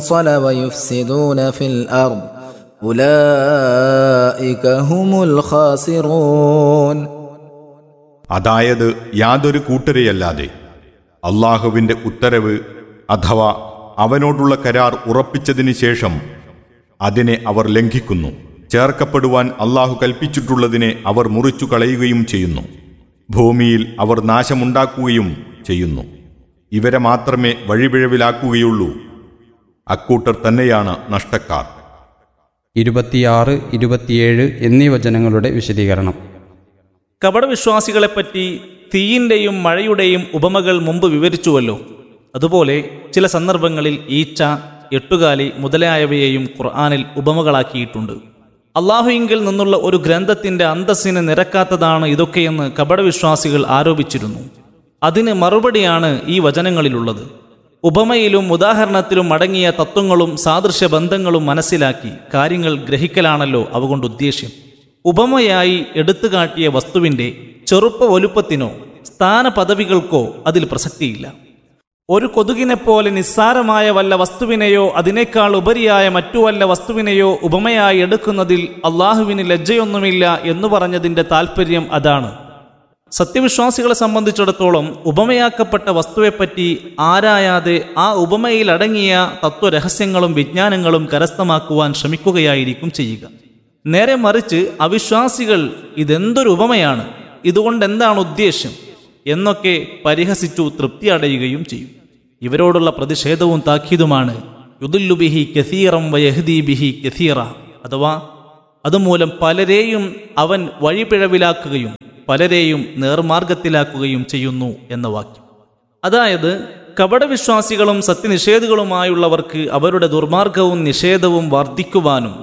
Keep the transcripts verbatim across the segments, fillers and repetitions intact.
ويفسدون في الأرض أولئك هم الخاسرون. അതായത് യാതൊരു കൂട്ടരെയല്ലാതെ അള്ളാഹുവിൻ്റെ ഉത്തരവ് അഥവാ അവനോടുള്ള കരാർ ഉറപ്പിച്ചതിന് ശേഷം അതിനെ അവർ ലംഘിക്കുന്നു. ചേർക്കപ്പെടുവാൻ അള്ളാഹു കൽപ്പിച്ചിട്ടുള്ളതിനെ അവർ മുറിച്ചു കളയുകയും ചെയ്യുന്നു. ഭൂമിയിൽ അവർ നാശമുണ്ടാക്കുകയും ചെയ്യുന്നു. ഇവരെ മാത്രമേ വഴിപിഴവിലാക്കുകയുള്ളൂ. അക്കൂട്ടർ തന്നെയാണ് നഷ്ടക്കാർ. ഇരുപത്തിയാറ് ഇരുപത്തിയേഴ് എന്നീ വചനങ്ങളുടെ വിശദീകരണം. കപടവിശ്വാസികളെപ്പറ്റി തീയിൻ്റെയും മഴയുടെയും ഉപമകൾ മുമ്പ് വിവരിച്ചുവല്ലോ. അതുപോലെ ചില സന്ദർഭങ്ങളിൽ ഈച്ച, എട്ടുകാലി മുതലായവയെയും ഖുർആനിൽ ഉപമകളാക്കിയിട്ടുണ്ട്. അള്ളാഹുവിങ്കിൽ നിന്നുള്ള ഒരു ഗ്രന്ഥത്തിൻ്റെ അന്തസ്സിന് നിരക്കാത്തതാണ് ഇതൊക്കെയെന്ന് കപടവിശ്വാസികൾ ആരോപിച്ചിരുന്നു. അതിന് മറുപടിയാണ് ഈ വചനങ്ങളിലുള്ളത്. ഉപമയിലും ഉദാഹരണത്തിലും അടങ്ങിയ തത്വങ്ങളും സാദൃശ്യ ബന്ധങ്ങളും മനസ്സിലാക്കി കാര്യങ്ങൾ ഗ്രഹിക്കലാണല്ലോ അവ കൊണ്ട് ഉദ്ദേശ്യം. ഉപമയായി എടുത്തുകാട്ടിയ വസ്തുവിൻ്റെ ചെറുപ്പ വലുപ്പത്തിനോ സ്ഥാന പദവികൾക്കോ അതിൽ പ്രസക്തിയില്ല. ഒരു കൊതുകിനെപ്പോലെ നിസ്സാരമായ വല്ല വസ്തുവിനെയോ അതിനേക്കാൾ ഉപരിയായ മറ്റു വല്ല വസ്തുവിനെയോ ഉപമയായി എടുക്കുന്നതിൽ അള്ളാഹുവിന് ലജ്ജയൊന്നുമില്ല എന്നു പറഞ്ഞതിൻ്റെ താൽപ്പര്യം അതാണ്. സത്യവിശ്വാസികളെ സംബന്ധിച്ചിടത്തോളം ഉപമയാക്കപ്പെട്ട വസ്തുവെപ്പറ്റി ആരായാതെ ആ ഉപമയിൽ അടങ്ങിയ തത്വരഹസ്യങ്ങളും വിജ്ഞാനങ്ങളും കരസ്ഥമാക്കുവാൻ ശ്രമിക്കുകയായിരിക്കും ചെയ്യുക. നേരെ മറിച്ച് അവിശ്വാസികൾ ഇതെന്തൊരു ഉപമയാണ്, ഇതുകൊണ്ട് എന്താണ് ഉദ്ദേശ്യം എന്നൊക്കെ പരിഹസിച്ചു തൃപ്തി അടയുകയും ചെയ്യും. ഇവരോടുള്ള പ്രതിഷേധവും താക്കീതുമാണ് യുദുല്ലു ബിഹി കസീറം വയഹ്ദി ബിഹി കസീറ, അഥവാ അതുമൂലം പലരെയും അവൻ വഴിപിഴവിലാക്കുകയും പലരെയും നേർമാർഗത്തിലാക്കുകയും ചെയ്യുന്നു എന്ന വാക്യം. അതായത് കപടവിശ്വാസികളും സത്യനിഷേധികളുമായുള്ളവർക്ക് അവരുടെ ദുർമാർഗവും നിഷേധവും വർദ്ധിക്കുവാനും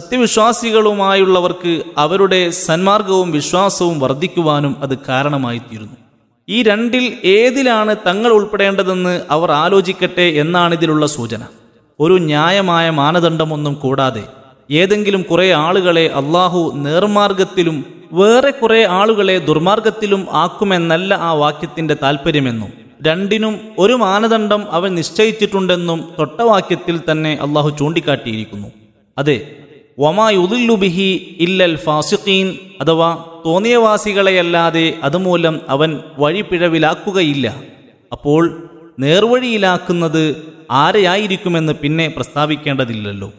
സത്യവിശ്വാസികളുമായുള്ളവർക്ക് അവരുടെ സന്മാർഗവും വിശ്വാസവും വർദ്ധിക്കുവാനും അത് കാരണമായിത്തീരുന്നു. ഈ രണ്ടിൽ ഏതിലാണ് തങ്ങൾ ഉൾപ്പെടേണ്ടതെന്ന് അവർ ആലോചിക്കട്ടെ എന്നാണിതിലുള്ള സൂചന. ഒരു ന്യായമായ മാനദണ്ഡമൊന്നും കൂടാതെ ഏതെങ്കിലും കുറേ ആളുകളെ അള്ളാഹു നേർമാർഗത്തിലും വേറെ കുറേ ആളുകളെ ദുർമാർഗത്തിലും ആക്കുമെന്നല്ല ആ വാക്യത്തിൻ്റെ താൽപ്പര്യമെന്നും രണ്ടിനും ഒരു മാനദണ്ഡം അവൻ നിശ്ചയിച്ചിട്ടുണ്ടെന്നും തൊട്ടവാക്യത്തിൽ തന്നെ അള്ളാഹു ചൂണ്ടിക്കാട്ടിയിരിക്കുന്നു. അതെ, വമാ യുദില്ലു ബിഹി ഇല്ലൽ ഫാസിഖീൻ, അഥവാ തോന്നിയവാസികളെയല്ലാതെ അതുമൂലം അവൻ വഴിപിഴവിലാക്കുകയില്ല. അപ്പോൾ നേർവഴിയിലാക്കുന്നത് ആരെയായിരിക്കുമെന്ന് പിന്നെ പ്രസ്താവിക്കേണ്ടതില്ലല്ലോ.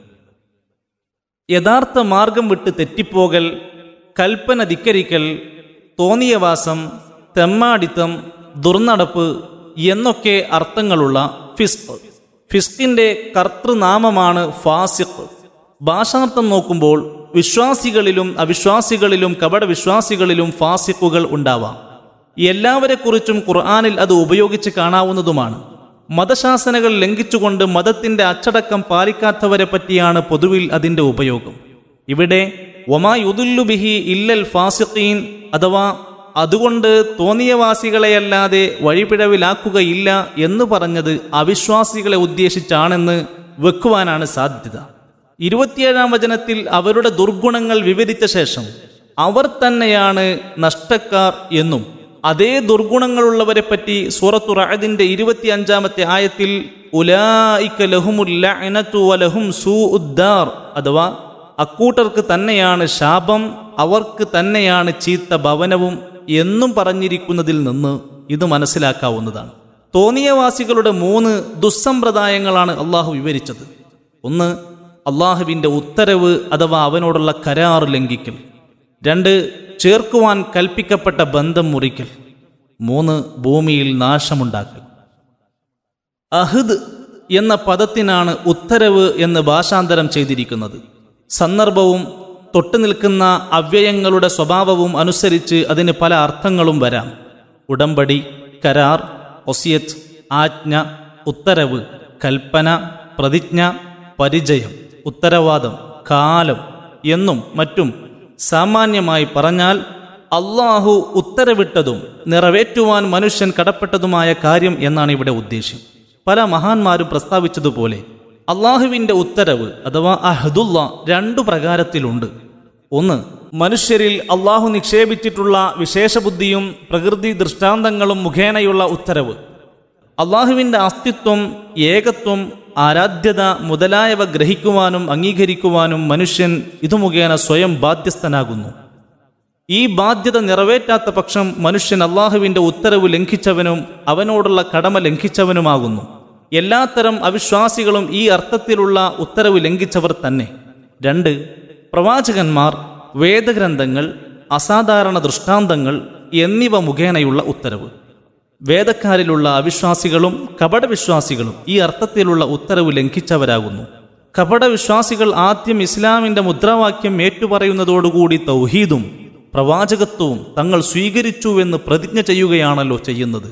യഥാർത്ഥ മാർഗം വിട്ട് തെറ്റിപ്പോകൽ, കൽപ്പന ധിക്കരിക്കൽ, തോന്നിയവാസം, തെമ്മാടിത്തം, ദുർനടപ്പ് എന്നൊക്കെ അർത്ഥങ്ങളുള്ള ഫിസ്ഖ്. ഫിസ്ഖിൻ്റെ കർത്തൃനാമമാണ് ഫാസിഖ്. ഭാഷാർത്ഥം നോക്കുമ്പോൾ വിശ്വാസികളിലും അവിശ്വാസികളിലും കപടവിശ്വാസികളിലും ഫാസിഖുകൾ ഉണ്ടാവാം. എല്ലാവരെക്കുറിച്ചും ഖുർആനിൽ അത് ഉപയോഗിച്ച് കാണാവുന്നതുമാണ്. മതശാസനകൾ ലംഘിച്ചുകൊണ്ട് മതത്തിൻ്റെ അച്ചടക്കം പാലിക്കാത്തവരെ പറ്റിയാണ് പൊതുവിൽ അതിൻ്റെ ഉപയോഗം. ഇവിടെ വമാ യുദില്ലു ബിഹി ഇല്ലൽ ഫാസിഖീൻ, അഥവാ അതുകൊണ്ട് തോന്നിയവാസികളെയല്ലാതെ വഴിപിഴവിലാക്കുകയില്ല എന്ന് പറഞ്ഞത് അവിശ്വാസികളെ ഉദ്ദേശിച്ചാണെന്ന് വെക്കുവാനാണ് സാധ്യത. ഇരുപത്തിയേഴാം വചനത്തിൽ അവരുടെ ദുർഗുണങ്ങൾ വിവരിച്ച ശേഷം അവർ തന്നെയാണ് നഷ്ടക്കാർ എന്നും അതേ ദുർഗുണങ്ങളുള്ളവരെ പറ്റി സൂറത്തു റഅദിന്റെ ഇരുപത്തി അഞ്ചാമത്തെ ആയത്തിൽ ഉലൈക ലഹുമുൽ ലഅനതു വലഹും സൂഉദ്ദാർ, അഥവാ അക്കൂട്ടർക്ക് തന്നെയാണ് ശാപം, അവർക്ക് തന്നെയാണ് ചീത്ത ഭവനവും എന്നും പറഞ്ഞിരിക്കുന്നതിൽ നിന്ന് ഇത് മനസ്സിലാക്കാവുന്നതാണ്. തോന്നിയവാസികളുടെ മൂന്ന് ദുസ്സമ്പ്രദായങ്ങളാണ് അള്ളാഹു വിവരിച്ചത്. ഒന്ന്, അള്ളാഹുവിൻ്റെ ഉത്തരവ് അഥവാ അവനോടുള്ള കരാർ ലംഘിക്കൽ. രണ്ട്, ചേർക്കുവാൻ കൽപ്പിക്കപ്പെട്ട ബന്ധം മുറിക്കൽ. മൂന്ന്, ഭൂമിയിൽ നാശമുണ്ടാക്കൽ. അഹ്ദ് എന്ന പദത്തിനാണ് ഉത്തരവ് എന്ന് ഭാഷാന്തരം ചെയ്തിരിക്കുന്നത്. സന്ദർഭവും തൊട്ടു നിൽക്കുന്ന അവ്യയങ്ങളുടെ സ്വഭാവവും അനുസരിച്ച് അതിന് പല അർത്ഥങ്ങളും വരാം. ഉടമ്പടി, കരാർ, ഒസിയത്ത്, ആജ്ഞ, ഉത്തരവ്, കൽപ്പന, പ്രതിജ്ഞ, പരിചയം, ഉത്തരവാദം, കാലം എന്നും മറ്റും. സാമാന്യമായി പറഞ്ഞാൽ അള്ളാഹു ഉത്തരവിട്ടതും നിറവേറ്റുവാൻ മനുഷ്യൻ കടപ്പെട്ടതുമായ കാര്യം എന്നാണ് ഇവിടെ ഉദ്ദേശ്യം. പല മഹാന്മാരും പ്രസ്താവിച്ചതുപോലെ അള്ളാഹുവിൻ്റെ ഉത്തരവ് അഥവാ അഹ്ദുള്ള രണ്ടു പ്രകാരത്തിലുണ്ട്. ഒന്ന്, മനുഷ്യരിൽ അള്ളാഹു നിക്ഷേപിച്ചിട്ടുള്ള വിശേഷബുദ്ധിയും പ്രകൃതി ദൃഷ്ടാന്തങ്ങളും മുഖേനയുള്ള ഉത്തരവ്. അള്ളാഹുവിൻ്റെ അസ്തിത്വം, ഏകത്വം, ആരാധ്യത മുതലായവ ഗ്രഹിക്കുവാനും അംഗീകരിക്കുവാനും മനുഷ്യൻ ഇതു മുഖേന സ്വയം ബാധ്യസ്ഥനാകുന്നു. ഈ ബാധ്യത നിറവേറ്റാത്ത പക്ഷം മനുഷ്യൻ അള്ളാഹുവിൻ്റെ ഉത്തരവ് ലംഘിച്ചവനും അവനോടുള്ള കടമ ലംഘിച്ചവനുമാകുന്നു. എല്ലാത്തരം അവിശ്വാസികളും ഈ അർത്ഥത്തിലുള്ള ഉത്തരവ് ലംഘിച്ചവർ തന്നെ. രണ്ട്, പ്രവാചകന്മാർ, വേദഗ്രന്ഥങ്ങൾ, അസാധാരണ ദൃഷ്ടാന്തങ്ങൾ എന്നിവ മുഖേനയുള്ള ഉത്തരവ്. വേദക്കാരിലുള്ള അവിശ്വാസികളും കപടവിശ്വാസികളും ഈ അർത്ഥത്തിലുള്ള ഉത്തരവ് ലംഘിച്ചവരാകുന്നു. കപടവിശ്വാസികൾ ആദ്യം ഇസ്ലാമിൻ്റെ മുദ്രാവാക്യം ഏറ്റുപറയുന്നതോടുകൂടി തൗഹീദും പ്രവാചകത്വവും തങ്ങൾ സ്വീകരിച്ചുവെന്ന് പ്രതിജ്ഞ ചെയ്യുകയാണല്ലോ ചെയ്യുന്നത്.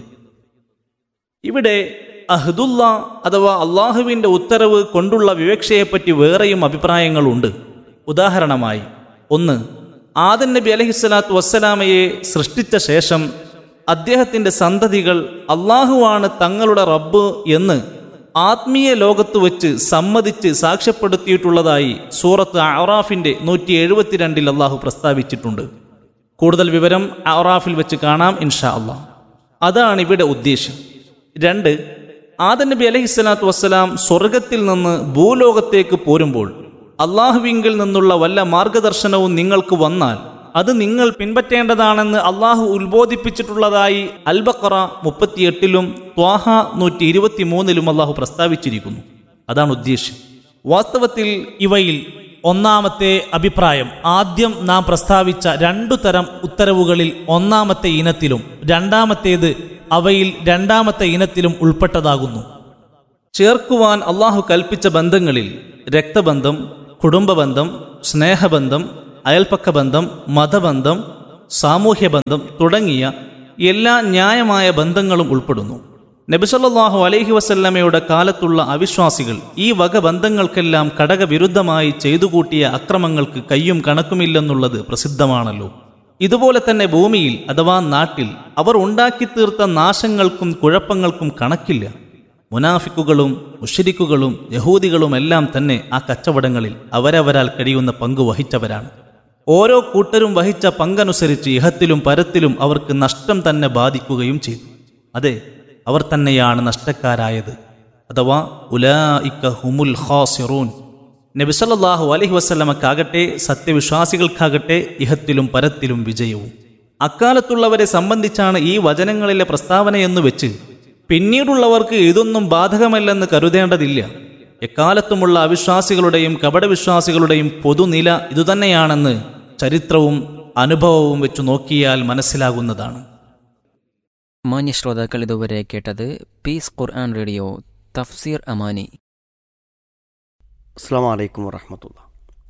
ഇവിടെ അഹ്ദുല്ല അഥവാ അള്ളാഹുവിൻ്റെ ഉത്തരവ് കൊണ്ടുള്ള വിവക്ഷയെപ്പറ്റി വേറെയും അഭിപ്രായങ്ങളുണ്ട്. ഉദാഹരണമായി, ഒന്ന്, ആദം നബി അലൈഹിസ്സലാത്തു വസ്സലാമയെ സൃഷ്ടിച്ച ശേഷം അദ്ദേഹത്തിൻ്റെ സന്തതികൾ അള്ളാഹുവാണ് തങ്ങളുടെ റബ്ബ് എന്ന് ആത്മീയ ലോകത്ത് വെച്ച് സമ്മതിച്ച് സാക്ഷ്യപ്പെടുത്തിയിട്ടുള്ളതായി സൂറത്ത് അറാഫിൻ്റെ നൂറ്റി എഴുപത്തിരണ്ടിൽ അള്ളാഹു പ്രസ്താവിച്ചിട്ടുണ്ട്. കൂടുതൽ വിവരം അറാഫിൽ വെച്ച് കാണാം ഇൻഷാ അള്ളാഹ്. അതാണ് ഇവിടെ ഉദ്ദേശ്യം. രണ്ട്, ആദം നബി അലൈഹിസ്സലാത്തു വസ്സലാം സ്വർഗത്തിൽ നിന്ന് ഭൂലോകത്തേക്ക് പോരുമ്പോൾ അള്ളാഹുവിങ്കിൽ നിന്നുള്ള വല്ല മാർഗദർശനവും നിങ്ങൾക്ക് വന്നാൽ അത് നിങ്ങൾ പിൻപറ്റേണ്ടതാണെന്ന് അള്ളാഹു ഉത്ബോധിപ്പിച്ചിട്ടുള്ളതായി അൽ ബഖറ മുപ്പത്തിയെട്ടിലും ത്വാഹ നൂറ്റി ഇരുപത്തി മൂന്നിലും അള്ളാഹു പ്രസ്താവിച്ചിരിക്കുന്നു. അതാണ് ഉദ്ദേശ്യം. വാസ്തവത്തിൽ ഇവയിൽ ഒന്നാമത്തെ അഭിപ്രായം ആദ്യം നാം പ്രസ്താവിച്ച രണ്ടു തരം ഉത്തരവുകളിൽ ഒന്നാമത്തെ ഇനത്തിലും രണ്ടാമത്തേത് അവയിൽ രണ്ടാമത്തെ ഇനത്തിലും ഉൾപ്പെട്ടതാകുന്നു. ചേർക്കുവാൻ അള്ളാഹു കൽപ്പിച്ച ബന്ധങ്ങളിൽ രക്തബന്ധം, കുടുംബബന്ധം, സ്നേഹബന്ധം, അയൽപ്പക്ക ബന്ധം, മതബന്ധം, സാമൂഹ്യബന്ധം തുടങ്ങിയ എല്ലാ ന്യായമായ ബന്ധങ്ങളും ഉൾപ്പെടുന്നു. നബി സല്ലല്ലാഹു അലൈഹി വസല്ലമയുടെ കാലത്തുള്ള അവിശ്വാസികൾ ഈ വക ബന്ധങ്ങൾക്കെല്ലാം ഘടകവിരുദ്ധമായി ചെയ്തുകൂട്ടിയ അക്രമങ്ങൾക്ക് കയ്യും കണക്കുമില്ലെന്നുള്ളത് പ്രസിദ്ധമാണല്ലോ. ഇതുപോലെ തന്നെ ഭൂമിയിൽ അഥവാ നാട്ടിൽ അവർ ഉണ്ടാക്കിത്തീർത്ത നാശങ്ങൾക്കും കുഴപ്പങ്ങൾക്കും കണക്കില്ല. മുനാഫിക്കുകളും മുശ്രിക്കുകളും യഹൂദികളുമെല്ലാം തന്നെ ആ കച്ചവടങ്ങളിൽ അവരവരാൽ കഴിയുന്ന പങ്ക് വഹിച്ചവരാണ്. ഓരോ കൂട്ടരും വഹിച്ച പങ്കനുസരിച്ച് ഇഹത്തിലും പരത്തിലും അവർക്ക് നഷ്ടം തന്നെ ബാധിക്കുകയും ചെയ്തു. അതെ, അവർ തന്നെയാണ് നഷ്ടക്കാരായത്, അഥവാ ഉലൈക ഹുമുൽ ഖാസിറൂൻ. നബി സല്ലല്ലാഹു അലൈഹി വസല്ലമക്കാകട്ടെ സത്യവിശ്വാസികൾക്കാകട്ടെ ഇഹത്തിലും പരത്തിലും വിജയവും. അക്കാലത്തുള്ളവരെ സംബന്ധിച്ചാണ് ഈ വചനങ്ങളിലെ പ്രസ്താവനയെന്ന് വെച്ച് പിന്നീടുള്ളവർക്ക് ഇതൊന്നും ബാധകമല്ലെന്ന് കരുതേണ്ടതില്ല. എക്കാലത്തുമുള്ള അവിശ്വാസികളുടെയും കപടവിശ്വാസികളുടെയും പൊതുനില ഇതുതന്നെയാണെന്ന് ചരിത്രവും അനുഭവവും വെച്ചു നോക്കിയാൽ മനസ്സിലാകുന്നതാണ്. മാന്യ ശ്രോതാക്കൾ ഇതുവരെ കേട്ടത് പീസ് ഖുർആൻ റേഡിയോ തഫ്സീർ അമാനി. അസ്സലാമു അലൈക്കും വറഹ്മത്തുള്ളാഹി.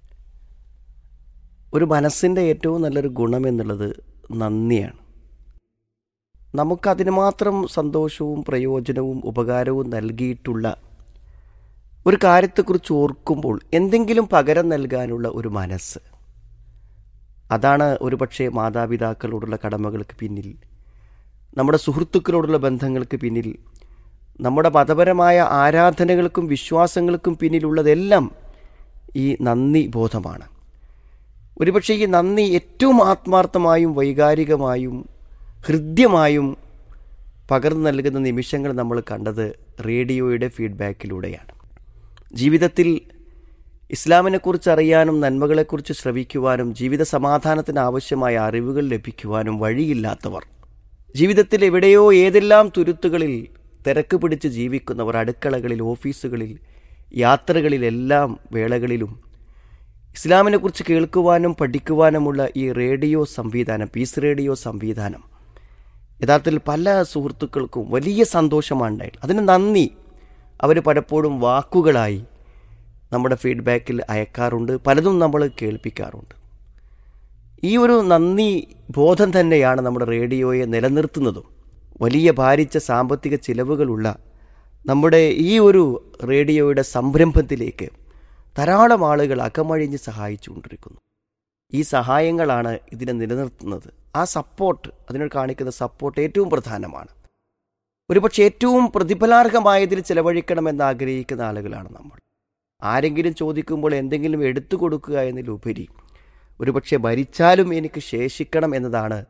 ഒരു മനസ്സിൻ്റെ ഏറ്റവും നല്ലൊരു ഗുണം എന്നുള്ളത് നന്ദിയാണ്. നമുക്കതിന് മാത്രം സന്തോഷവും പ്രയോജനവും ഉപകാരവും നൽകിയിട്ടുള്ള ഒരു കാര്യത്തെക്കുറിച്ച് ഓർക്കുമ്പോൾ എന്തെങ്കിലും പകരം നൽകാനുള്ള ഒരു മനസ്സ്, അതാണ് ഒരുപക്ഷെ മാതാപിതാക്കളോടുള്ള കടമകൾക്ക് പിന്നിൽ, നമ്മുടെ സുഹൃത്തുക്കളോടുള്ള ബന്ധങ്ങൾക്ക് പിന്നിൽ, നമ്മുടെ മതപരമായ ആരാധനകൾക്കും വിശ്വാസങ്ങൾക്കും പിന്നിലുള്ളതെല്ലാം ഈ നന്ദി ബോധമാണ്. ഒരുപക്ഷെ ഈ നന്ദി ഏറ്റവും ആത്മാർത്ഥമായും വൈകാരികമായും ഹൃദ്യമായും പകർന്നു നൽകുന്ന നിമിഷങ്ങൾ നമ്മൾ കണ്ടത് റേഡിയോയുടെ ഫീഡ്ബാക്കിലൂടെയാണ്. ജീവിതത്തിൽ ഇസ്ലാമിനെക്കുറിച്ച് അറിയാനും നന്മകളെക്കുറിച്ച് ശ്രവിക്കുവാനും ജീവിത സമാധാനത്തിന് ആവശ്യമായ അറിവുകൾ ലഭിക്കുവാനും വഴിയില്ലാത്തവർ, ജീവിതത്തിൽ എവിടെയോ ഏതെല്ലാം തുരുത്തുകളിൽ തിരക്ക് പിടിച്ച് ജീവിക്കുന്നവർ, അടുക്കളകളിൽ, ഓഫീസുകളിൽ, യാത്രകളിലെല്ലാം വേളകളിലും ഇസ്ലാമിനെക്കുറിച്ച് കേൾക്കുവാനും പഠിക്കുവാനുമുള്ള ഈ റേഡിയോ സംവിധാനം, പീസ് റേഡിയോ സംവിധാനം യഥാർത്ഥത്തിൽ പല സുഹൃത്തുക്കൾക്കും വലിയ സന്തോഷമാണ് ഉണ്ടായത്. അതിന് നന്ദി അവർ പലപ്പോഴും വാക്കുകളായി നമ്മുടെ ഫീഡ്ബാക്കിൽ അയക്കാറുണ്ട്, പലതും നമ്മൾ കേൾപ്പിക്കാറുണ്ട്. ഈ ഒരു നന്ദി ബോധം തന്നെയാണ് നമ്മുടെ റേഡിയോയെ നിലനിർത്തുന്നതും. വലിയ ഭാരിച്ച സാമ്പത്തിക ചിലവുകളുള്ള നമ്മുടെ ഈ ഒരു റേഡിയോയുടെ സംരംഭത്തിലേക്ക് ധാരാളം ആളുകൾ അകമഴിഞ്ഞ് സഹായിച്ചുകൊണ്ടിരിക്കുന്നു. ഈ സഹായങ്ങളാണ് ഇതിനെ നിലനിർത്തുന്നത്. ആ സപ്പോർട്ട്, അതിനോട് കാണിക്കുന്ന സപ്പോർട്ട് ഏറ്റവും പ്രധാനമാണ്. ഒരുപക്ഷെ ഏറ്റവും പ്രതിഫലാർഹമായതിൽ ചിലവഴിക്കണമെന്ന് ആഗ്രഹിക്കുന്ന ആളുകളാണ് നമ്മൾ. ആരെങ്കിലും ചോദിക്കുമ്പോൾ എന്തെങ്കിലും എടുത്തു കൊടുക്കുക എന്നതിലുപരി ഒരുപക്ഷെ ഭരിച്ചാലും എനിക്ക് ശേഷിക്കണം എന്നതാണ്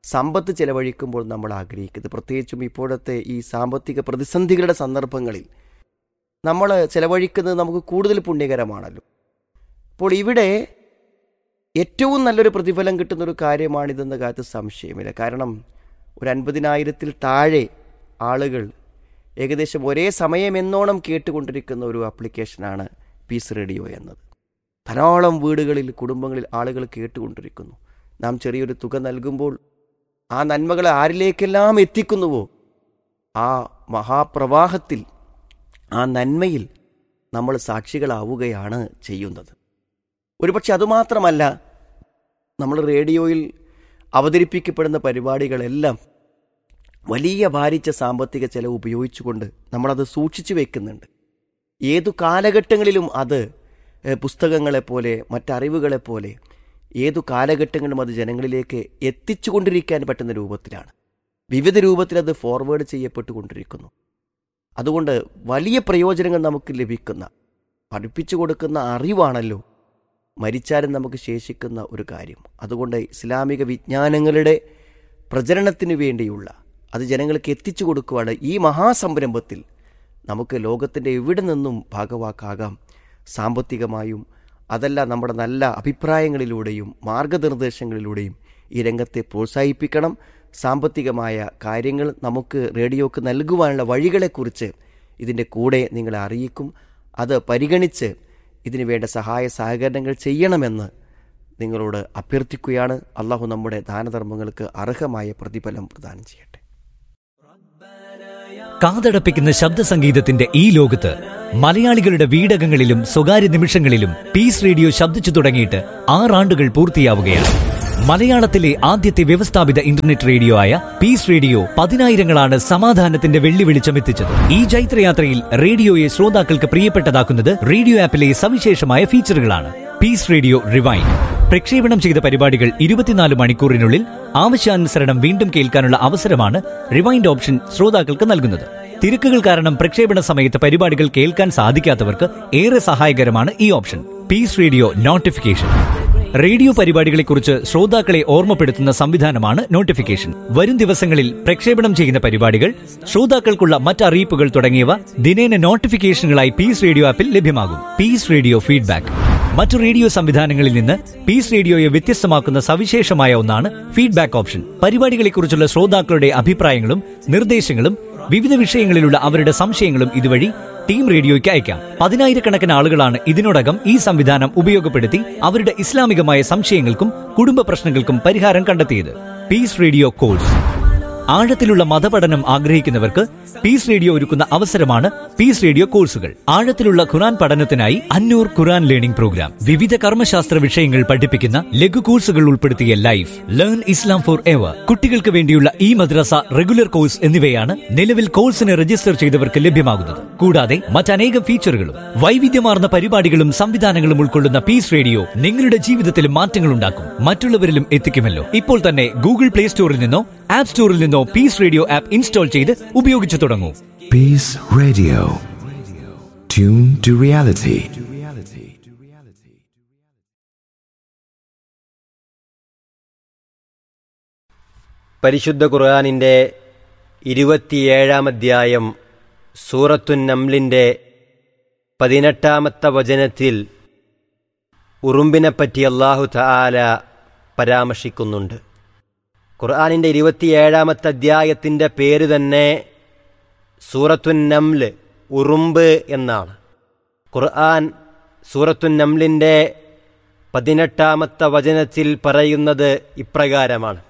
സമ്പത്ത് ചെലവഴിക്കുമ്പോൾ നമ്മൾ ആഗ്രഹിക്കുന്നത്, പ്രത്യേകിച്ചും ഇപ്പോഴത്തെ ഈ സാമ്പത്തിക പ്രതിസന്ധികളുടെ സന്ദർഭങ്ങളിൽ നമ്മൾ ചെലവഴിക്കുന്നത് നമുക്ക് കൂടുതൽ പുണ്യകരമാണല്ലോ. അപ്പോൾ ഇവിടെ ഏറ്റവും നല്ലൊരു പ്രതിഫലം കിട്ടുന്നൊരു കാര്യമാണിതെന്ന കാര്യത്തിൽ സംശയമില്ല. കാരണം ഒരു അൻപതിനായിരത്തിൽ താഴെ ആളുകൾ ഏകദേശം ഒരേ സമയം എന്നോണം കേട്ടുകൊണ്ടിരിക്കുന്ന ഒരു ആപ്ലിക്കേഷനാണ് പീസ് റേഡിയോ എന്നത്. ധാരാളം വീടുകളിൽ, കുടുംബങ്ങളിൽ ആളുകൾ കേട്ടുകൊണ്ടിരിക്കുന്നു. നാം ചെറിയൊരു തുക നൽകുമ്പോൾ ആ നന്മകളെ ആരിലേക്കെല്ലാം എത്തിക്കുന്നുവോ ആ മഹാപ്രവാഹത്തിൽ, ആ നന്മയിൽ നമ്മൾ സാക്ഷികളാവുകയാണ് ചെയ്യുന്നത്. ഒരുപക്ഷെ അതുമാത്രമല്ല, നമ്മൾ റേഡിയോയിൽ അവതരിപ്പിക്കപ്പെടുന്ന പരിപാടികളെല്ലാം വലിയ ഭാരിച്ച സാമ്പത്തിക ചെലവ് ഉപയോഗിച്ചുകൊണ്ട് നമ്മളത് സൂക്ഷിച്ചു വെക്കുന്നുണ്ട്. ഏതു കാലഘട്ടങ്ങളിലും അത് പുസ്തകങ്ങളെപ്പോലെ, മറ്ററിവുകളെപ്പോലെ ഏതു കാലഘട്ടങ്ങളിലും അത് ജനങ്ങളിലേക്ക് എത്തിച്ചു കൊണ്ടിരിക്കാൻ പറ്റുന്ന രൂപത്തിലാണ്. വിവിധ രൂപത്തിൽ അത് ഫോർവേഡ് ചെയ്യപ്പെട്ടുകൊണ്ടിരിക്കുന്നു. അതുകൊണ്ട് വലിയ പ്രയോജനങ്ങൾ നമുക്ക് ലഭിക്കുന്ന, പഠിപ്പിച്ചു കൊടുക്കുന്ന അറിവാണല്ലോ മരിച്ചാലും നമുക്ക് ശേഷിക്കുന്ന ഒരു കാര്യം. അതുകൊണ്ട് ഇസ്ലാമിക വിജ്ഞാനങ്ങളുടെ പ്രചരണത്തിന് വേണ്ടിയുള്ള, അത് ജനങ്ങൾക്ക് എത്തിച്ചു കൊടുക്കുവാണ് ഈ മഹാസംരംഭത്തിൽ നമുക്ക് ലോകത്തിൻ്റെ എവിടെ നിന്നും ഭാഗവാക്കാകാം. സാമ്പത്തികമായും അതല്ല നമ്മുടെ നല്ല അഭിപ്രായങ്ങളിലൂടെയും മാർഗനിർദ്ദേശങ്ങളിലൂടെയും ഈ രംഗത്തെ പ്രോത്സാഹിപ്പിക്കണം. സാമ്പത്തികമായ കാര്യങ്ങൾ നമുക്ക് റേഡിയോക്ക് നൽകുവാനുള്ള വഴികളെക്കുറിച്ച് ഇതിൻ്റെ കൂടെ നിങ്ങളെ അറിയിക്കും. അത് പരിഗണിച്ച് ഇതിനു വേണ്ട സഹായ സഹകരണങ്ങൾ ചെയ്യണമെന്ന് നിങ്ങളോട് അഭ്യർത്ഥിക്കുകയാണ്. അള്ളാഹു നമ്മുടെ ദാനധർമ്മങ്ങൾക്ക് അർഹമായ പ്രതിഫലം പ്രദാനം ചെയ്യട്ടെ. കാതടപ്പിക്കുന്ന ശബ്ദ സംഗീതത്തിന്റെ ഈ ലോകത്ത് മലയാളികളുടെ വീടകങ്ങളിലും സ്വകാര്യ നിമിഷങ്ങളിലും പീസ് റേഡിയോ ശബ്ദിച്ചു തുടങ്ങിയിട്ട് ആറാണ്ടുകൾ പൂർത്തിയാവുകയാണ്. മലയാളത്തിലെ ആദ്യത്തെ വ്യവസ്ഥാപിത ഇന്റർനെറ്റ് റേഡിയോ ആയ പീസ് റേഡിയോ പതിനായിരങ്ങളാണ് സമാധാനത്തിന്റെ വെള്ളി വെളിച്ചമെത്തിച്ചത്. ഈ ജൈത്രയാത്രയിൽ റേഡിയോയെ ശ്രോതാക്കൾക്ക് പ്രിയപ്പെട്ടതാക്കുന്നത് റേഡിയോ ആപ്പിലെ സവിശേഷമായ ഫീച്ചറുകളാണ്. പീസ് റേഡിയോ റിവൈൻഡ് പ്രക്ഷേപണം ചെയ്ത പരിപാടികൾ ഇരുപത്തിനാല് മണിക്കൂറിനുള്ളിൽ ആവശ്യാനുസരണം വീണ്ടും കേൾക്കാനുള്ള അവസരമാണ് റിവൈൻഡ് ഓപ്ഷൻ ശ്രോതാക്കൾക്ക് നൽകുന്നത്. തിരക്കുകൾ കാരണം പ്രക്ഷേപണ സമയത്ത് പരിപാടികൾ കേൾക്കാൻ സാധിക്കാത്തവർക്ക് ഏറെ സഹായകരമാണ് ഈ option. Piece radio notification radio പരിപാടികളെക്കുറിച്ച് ശ്രോതാക്കളെ ഓർമ്മപ്പെടുത്തുന്ന സംവിധാനമാണ് നോട്ടിഫിക്കേഷൻ. വരും ദിവസങ്ങളിൽ പ്രക്ഷേപണം ചെയ്യുന്ന പരിപാടികൾ, ശ്രോതാക്കൾക്കുള്ള മറ്ററിയിപ്പുകൾ തുടങ്ങിയവ ദിനേന നോട്ടിഫിക്കേഷനുകളായി പീസ് റേഡിയോ ആപ്പിൽ ലഭ്യമാകും. പീസ് റേഡിയോ ഫീഡ്ബാക്ക് മറ്റു റേഡിയോ സംവിധാനങ്ങളിൽ നിന്ന് പീസ് റേഡിയോയെ വ്യത്യസ്തമാക്കുന്ന സവിശേഷമായ ഒന്നാണ് ഫീഡ്ബാക്ക് ഓപ്ഷൻ. പരിപാടികളെക്കുറിച്ചുള്ള ശ്രോതാക്കളുടെ അഭിപ്രായങ്ങളും നിർദ്ദേശങ്ങളും വിവിധ വിഷയങ്ങളിലുള്ള അവരുടെ സംശയങ്ങളും ഇതുവഴി ടീം റേഡിയോയ്ക്ക് അയക്കാം. പതിനായിരക്കണക്കിന് ആളുകളാണ് ഇതിനോടകം ഈ സംവിധാനം ഉപയോഗപ്പെടുത്തി അവരുടെ ഇസ്ലാമികമായ സംശയങ്ങൾക്കും കുടുംബ പ്രശ്നങ്ങൾക്കും പരിഹാരം കണ്ടെത്തിയത്. പീസ് റേഡിയോ കോഴ്സ് ആഴത്തിലുള്ള മതപഠനം ആഗ്രഹിക്കുന്നവർക്ക് പീസ് റേഡിയോ ഒരുക്കുന്ന അവസരമാണ് പീസ് റേഡിയോ കോഴ്സുകൾ. ആഴത്തിലുള്ള ഖുർആൻ പഠനത്തിനായി അന്നൂർ ഖുർആൻ ലേണിംഗ് പ്രോഗ്രാം, വിവിധ കർമ്മശാസ്ത്ര വിഷയങ്ങൾ പഠിപ്പിക്കുന്ന ലഘു കോഴ്സുകൾ ഉൾപ്പെടുത്തിയ life learn Islam for ever, കുട്ടികൾക്ക് വേണ്ടിയുള്ള ഈ മദ്രസ റെഗുലർ കോഴ്സ് എന്നിവയാണ് നിലവിൽ കോഴ്സിന് രജിസ്റ്റർ ചെയ്തവർക്ക് ലഭ്യമാകുന്നത്. കൂടാതെ മറ്റനേകം ഫീച്ചറുകളും വൈവിധ്യമാർന്ന പരിപാടികളും സംവിധാനങ്ങളും ഉൾക്കൊള്ളുന്ന പീസ് റേഡിയോ നിങ്ങളുടെ ജീവിതത്തിൽ മാറ്റങ്ങൾ ഉണ്ടാക്കും, മറ്റുള്ളവരിലും എത്തിക്കുമല്ലോ. ഇപ്പോൾ തന്നെ ഗൂഗിൾ പ്ലേ സ്റ്റോറിൽ നിന്നോ ആപ്പ് സ്റ്റോറിൽ നിന്നോ പീസ് റേഡിയോ ആപ്പ് ഇൻസ്റ്റാൾ ചെയ്ത് ഉപയോഗിച്ചു തുടങ്ങൂ. Peace Radio. Tune to reality. പരിശുദ്ധ ഖുർആനിൻ്റെ ഇരുപത്തിയേഴാം അധ്യായം സൂറത്തുൻ നംലിൻ്റെ പതിനെട്ടാമത്തെ വചനത്തിൽ ഉറുമ്പിനെപ്പറ്റി അല്ലാഹു തആല പരാമർശിക്കുന്നുണ്ട്. ഖുർആനിൻ്റെ ഇരുപത്തിയേഴാമത്തെ അധ്യായത്തിൻ്റെ പേര് തന്നെ സൂറത്തുൻ നംല്, ഉറുമ്പ് എന്നാണ്. ഖുർആൻ സൂറത്തുൻ നംലിൻ്റെ പതിനെട്ടാമത്തെ വചനത്തിൽ പറയുന്നത് ഇപ്രകാരമാണ്: